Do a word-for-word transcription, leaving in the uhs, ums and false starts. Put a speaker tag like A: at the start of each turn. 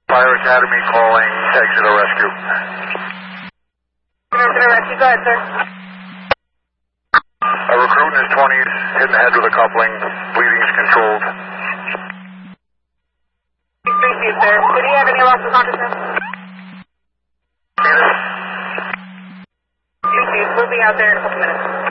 A: Fire Academy calling exit or rescue.
B: Exit or rescue, go ahead, sir.
A: A recruit in his twenties, hit in the head with a coupling, bleeding is controlled.
B: Thank you, sir. Did he have any loss of consciousness? Thank you. Moving out there in a couple minutes.